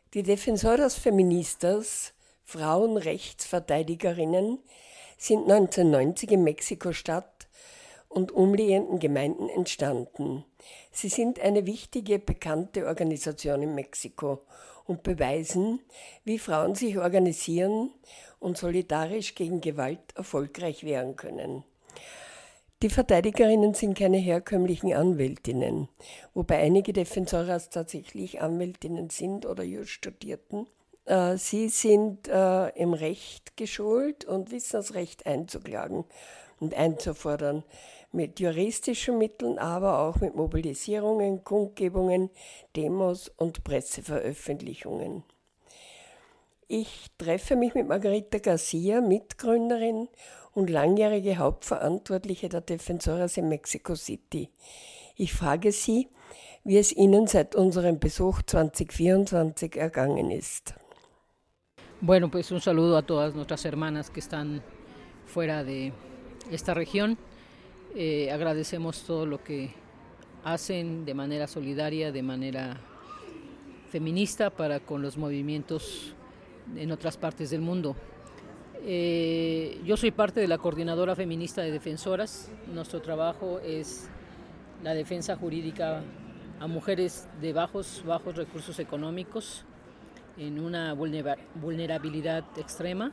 Die Defensoras Feministas, Frauenrechtsverteidigerinnen, sind 1990 in Mexiko-Stadt und umliegenden Gemeinden entstanden. Sie sind eine wichtige, bekannte Organisation in Mexiko und beweisen, wie Frauen sich organisieren und solidarisch gegen Gewalt erfolgreich wehren können. Die Verteidigerinnen sind keine herkömmlichen Anwältinnen, wobei einige Defensoras tatsächlich Anwältinnen sind oder just studierten. Sie sind im Recht geschult und wissen das Recht einzuklagen und einzufordern, mit juristischen Mitteln, aber auch mit Mobilisierungen, Kundgebungen, Demos und Presseveröffentlichungen. Ich treffe mich mit Margarita Garcia, Mitgründerin und langjährige Hauptverantwortliche der Defensoras in Mexico City. Ich frage sie, wie es Ihnen seit unserem Besuch 2024 ergangen ist. Bueno, pues un saludo a todas nuestras hermanas que están fuera de esta región. Agradecemos todo lo que hacen de manera solidaria, de manera feminista para con los movimientos en otras partes del mundo. Yo soy parte de la Coordinadora Feminista de Defensoras. Nuestro trabajo es la defensa jurídica a mujeres de bajos recursos económicos en una vulnerabilidad extrema.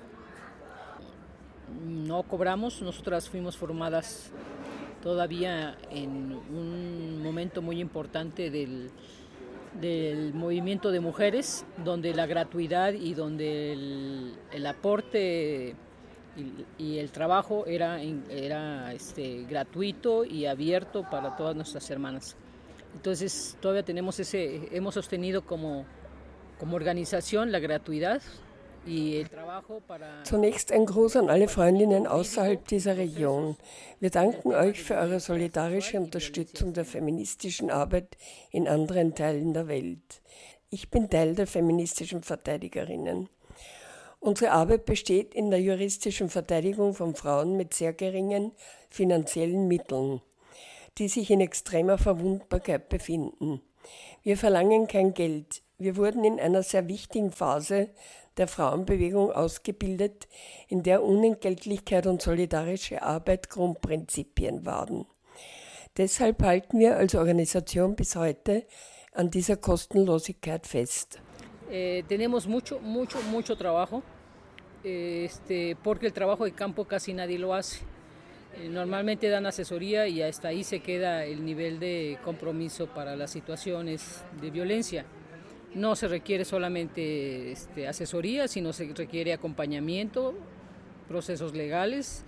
No cobramos, nosotras fuimos formadas todavía en un momento muy importante del movimiento de mujeres, donde la gratuidad y donde el aporte y el trabajo era gratuito y abierto para todas nuestras hermanas. Entonces todavía hemos sostenido como organización la gratuidad y el trabajo para... Zunächst ein Gruß an alle Freundinnen außerhalb dieser Region. Wir danken euch für eure solidarische Unterstützung der feministischen Arbeit in anderen Teilen der Welt. Ich bin Teil der feministischen Verteidigerinnen. Unsere Arbeit besteht in der juristischen Verteidigung von Frauen mit sehr geringen finanziellen Mitteln, die sich in extremer Verwundbarkeit befinden. Wir verlangen kein Geld. Wir wurden in einer sehr wichtigen Phase der Frauenbewegung ausgebildet, in der Unentgeltlichkeit und solidarische Arbeit Grundprinzipien waren. Deshalb halten wir als Organisation bis heute an dieser Kostenlosigkeit fest. Tenemos mucho trabajo, porque el trabajo de campo casi nadie lo hace. Normalmente dan asesoría y hasta ahí se queda el nivel de compromiso para las situaciones de violencia. No se requiere solamente asesoría, sino se requiere acompañamiento, procesos legales,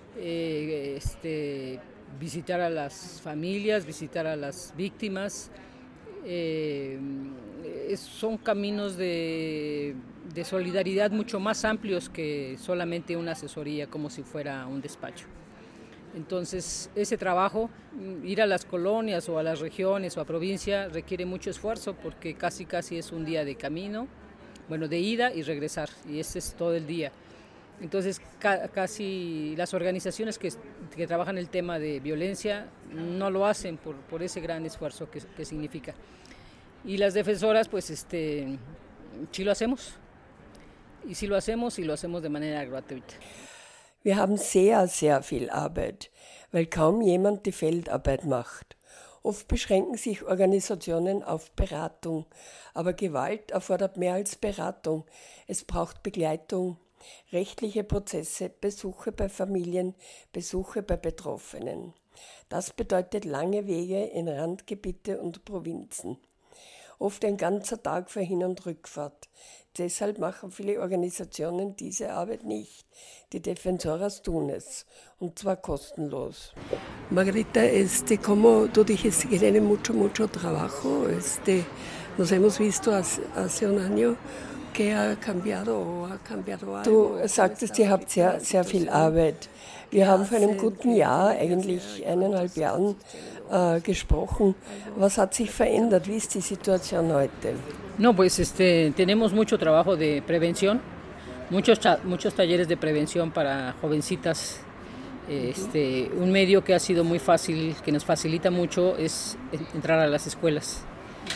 visitar a las familias, visitar a las víctimas. Son caminos de solidaridad mucho más amplios que solamente una asesoría, como si fuera un despacho. Entonces, ese trabajo, ir a las colonias o a las regiones o a provincia, requiere mucho esfuerzo porque casi es un día de camino, de ida y regresar, y ese es todo el día. Entonces, casi las organizaciones que trabajan el tema de violencia no lo hacen por ese gran esfuerzo que significa. Y las defensoras, pues, sí lo hacemos. Y sí lo hacemos de manera gratuita. Wir haben sehr viel Arbeit, weil kaum jemand die Feldarbeit macht. Oft beschränken sich Organisationen auf Beratung, aber Gewalt erfordert mehr als Beratung. Es braucht Begleitung, rechtliche Prozesse, Besuche bei Familien, Besuche bei Betroffenen. Das bedeutet lange Wege in Randgebiete und Provinzen. Oft ein ganzer Tag für Hin- und Rückfahrt. Deshalb machen viele Organisationen diese Arbeit nicht. Die Defensoras tun es, und zwar kostenlos. Margarita, como tú dijiste que tiene mucho trabajo, nos hemos visto hace un año que ha cambiado algo. Du sagtest, ihr habt sehr viel Arbeit. Wir haben vor einem guten Jahr, eigentlich 1,5 Jahren, gesprochen. Was hat sich verändert? Wie ist die Situation heute? No, pues tenemos mucho trabajo de prevención, muchos talleres de prevención para jovencitas. Un medio que ha sido muy fácil, que nos facilita mucho, es entrar a las escuelas.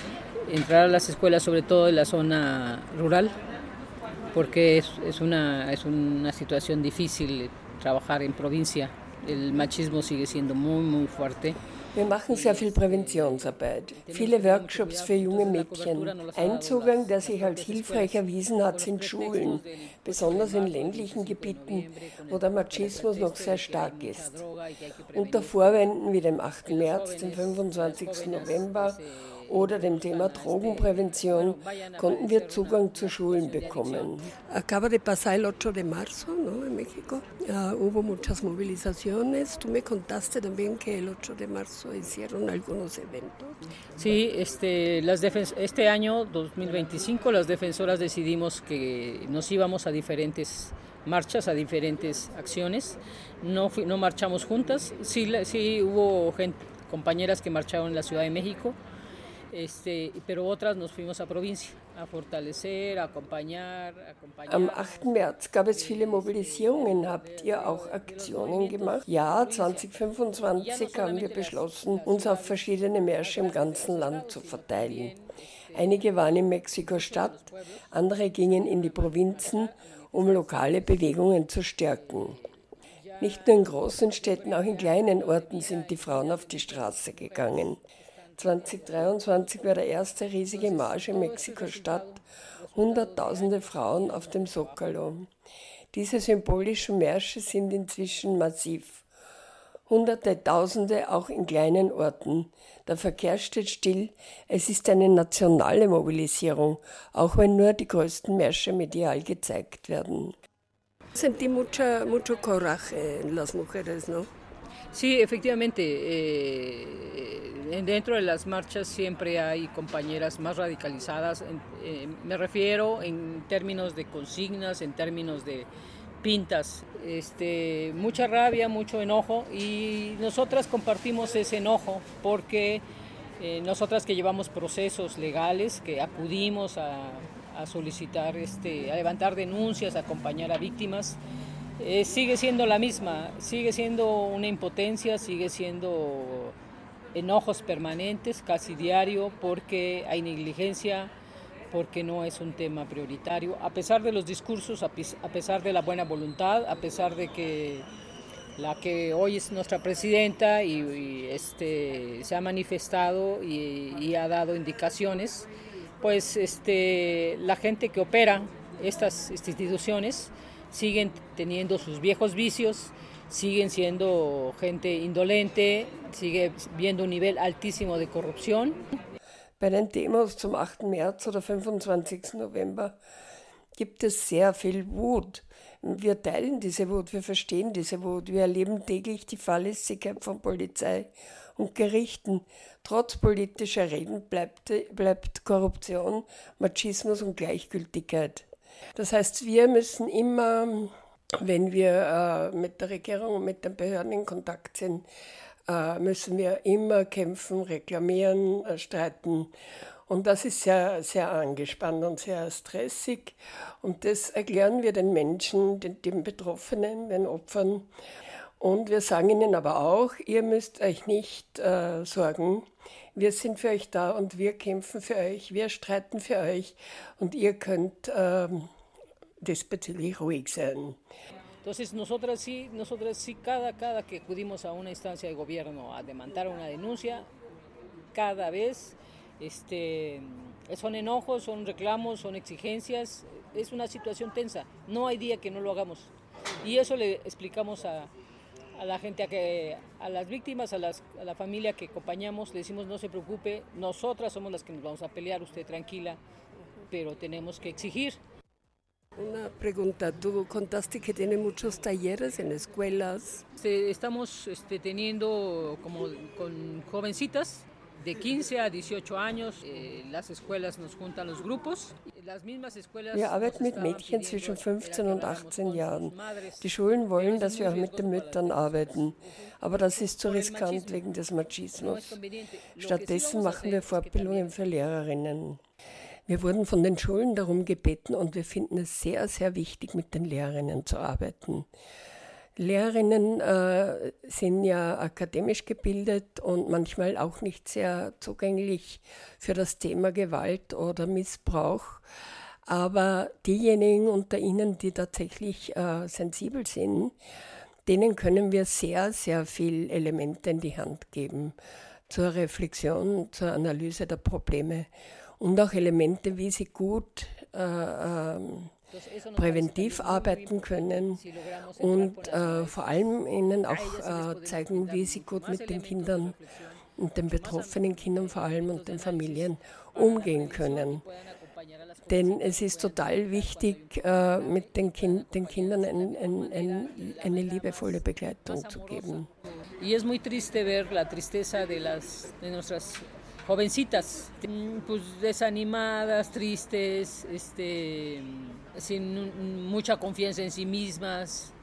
entrar a las escuelas, sobre todo en la zona rural, porque es una situación difícil trabajar en provincia. El machismo sigue siendo muy, muy fuerte. Wir machen sehr viel Präventionsarbeit, viele Workshops für junge Mädchen. Ein Zugang, der sich als hilfreich erwiesen hat, sind Schulen, besonders in ländlichen Gebieten, wo der Machismus noch sehr stark ist. Unter Vorwänden wie dem 8. März, dem 25. November oder dem Thema Drogenprävention konnten wir Zugang zu Schulen bekommen. Acaba de pasar el 8 de marzo, ¿no? En México. Hubo muchas movilizaciones. Tú me contaste también que el 8 de marzo hicieron algunos eventos. Sí, este año 2025 las defensoras decidimos que nos íbamos a diferentes marchas, a diferentes acciones. No marchamos juntas. Sí hubo compañeras que marcharon en la Ciudad de México. Pero otras nos fuimos a provincia, a fortalecer, a acompañar. Am 8. März gab es viele Mobilisierungen. Habt ihr auch Aktionen gemacht? Ja, 2025 haben wir beschlossen, uns auf verschiedene Märsche im ganzen Land zu verteilen. Einige waren in Mexiko-Stadt, andere gingen in die Provinzen, um lokale Bewegungen zu stärken. Nicht nur in großen Städten, auch in kleinen Orten sind die Frauen auf die Straße gegangen. 2023 war der erste riesige Marsch in Mexiko-Stadt, Hunderttausende Frauen auf dem Zócalo. Diese symbolischen Märsche sind inzwischen massiv. Hunderte, Tausende auch in kleinen Orten. Der Verkehr steht still. Es ist eine nationale Mobilisierung, auch wenn nur die größten Märsche medial gezeigt werden. Sentí mucho coraje en las mujeres, ¿no? Sí, efectivamente, dentro de las marchas siempre hay compañeras más radicalizadas, me refiero en términos de consignas, en términos de pintas, mucha rabia, mucho enojo, y nosotras compartimos ese enojo porque nosotras que llevamos procesos legales, que acudimos a solicitar, a levantar denuncias, a acompañar a víctimas, sigue siendo la misma, sigue siendo una impotencia, sigue siendo enojos permanentes, casi diario, porque hay negligencia, porque no es un tema prioritario, a pesar de los discursos, a pesar de la buena voluntad, a pesar de que la que hoy es nuestra presidenta y se ha manifestado y ha dado indicaciones, pues la gente que opera estas instituciones siguen teniendo sus viejos vicios, siguen siendo gente indolente, sigue viendo un nivel altísimo de corrupción. Bei den Demos zum 8. März oder 25. November gibt es sehr viel Wut. Wir teilen diese Wut, wir verstehen diese Wut. Wir erleben täglich die Fahrlässigkeit von Polizei und Gerichten. Trotz politischer Reden bleibt Korruption, Machismus und Gleichgültigkeit. Das heißt, wir müssen immer, wenn wir mit der Regierung und mit den Behörden in Kontakt sind, müssen wir immer kämpfen, reklamieren, streiten. Und das ist sehr, sehr angespannt und sehr stressig. Und das erklären wir den Menschen, den Betroffenen, den Opfern. Und wir sagen ihnen aber auch, ihr müsst euch nicht sorgen. Wir sind für euch da und wir kämpfen für euch, wir streiten für euch und ihr könnt diesbezüglich ruhig sein. Entonces nosotras sí cada que acudimos a una instancia de gobierno a demandar una denuncia, cada vez son enojos, son reclamos, son exigencias, es una situación tensa, no hay día que no lo hagamos. Y eso le explicamos a la gente, a las víctimas, a la familia que acompañamos, le decimos no se preocupe, nosotras somos las que nos vamos a pelear, usted tranquila, pero tenemos que exigir. Una pregunta, tú contaste que tiene muchos talleres en escuelas. Estamos teniendo como con jovencitas de 15 a 18 años, las escuelas nos juntan los grupos. Las mismas escuelas wir arbeiten mit Mädchen zwischen 15 und 18 Jahren. Die Schulen wollen, dass wir auch mit den Müttern arbeiten, aber das ist zu riskant wegen des Machismus. Stattdessen machen wir Fortbildungen für Lehrerinnen. Wir wurden von den Schulen darum gebeten und wir finden es sehr, sehr wichtig, mit den Lehrerinnen zu arbeiten. Lehrerinnen sind ja akademisch gebildet und manchmal auch nicht sehr zugänglich für das Thema Gewalt oder Missbrauch. Aber diejenigen unter ihnen, die tatsächlich sensibel sind, denen können wir sehr, sehr viel Elemente in die Hand geben zur Reflexion, zur Analyse der Probleme und auch Elemente, wie sie gut präventiv arbeiten können und vor allem ihnen auch zeigen, wie sie gut mit den Kindern und den betroffenen Kindern vor allem und den Familien umgehen können. Denn es ist total wichtig, mit den Kindern eine liebevolle Begleitung zu geben. Y es muy triste ver la tristeza de nuestras jovencitas, pues desanimadas, tristes, sin mucha confianza en sí mismas,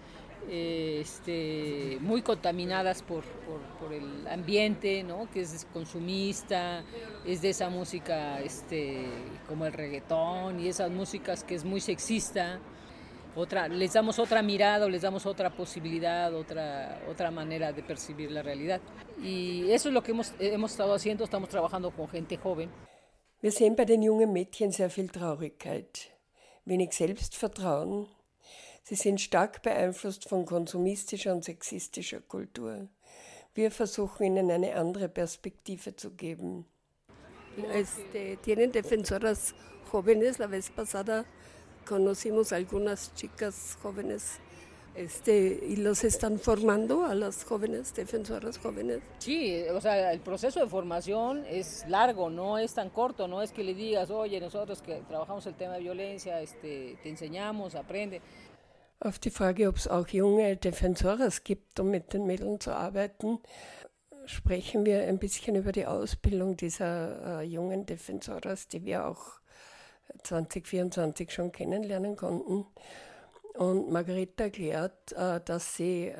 muy contaminadas por el ambiente, ¿no? Que es consumista, es de esa música como el reggaetón y esas músicas que es muy sexista. Les damos otra mirada, les damos otra posibilidad, otra manera de percibir la realidad. Y eso es lo que hemos estado haciendo, estamos trabajando con gente joven. Wir sehen bei den jungen Mädchen sehr viel Traurigkeit, wenig Selbstvertrauen. Sie sind stark beeinflusst von konsumistischer und sexistischer Kultur. Wir versuchen ihnen eine andere Perspektive zu geben. Tienen defensoras jóvenes. La vez pasada conocimos algunas chicas jóvenes y los están formando a las jóvenes, defensoras jóvenes. Sí, o sea, el proceso de formación es largo, no es tan corto, no es que le digas, oye, nosotros que trabajamos el tema de violencia, te enseñamos, aprende. Auf die Frage, ob es auch junge Defensoras gibt, um mit den Mädchen zu arbeiten, sprechen wir ein bisschen über die Ausbildung dieser jungen Defensoras, die wir auch 2024 schon kennenlernen konnten. Und Margareta erklärt, dass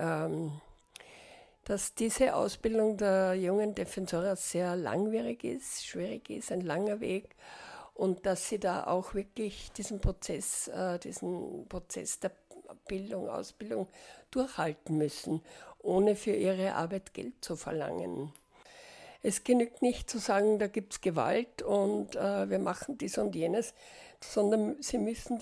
diese Ausbildung der jungen Defensoras sehr langwierig ist, schwierig ist, ein langer Weg. Und dass sie da auch wirklich diesen Prozess der Ausbildung durchhalten müssen, ohne für ihre Arbeit Geld zu verlangen. Es genügt nicht zu sagen, da gibt es Gewalt und wir machen dies und jenes, sondern sie müssen